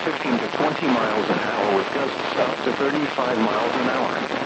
15 to 20 miles an hour with gusts up to 35 miles an hour.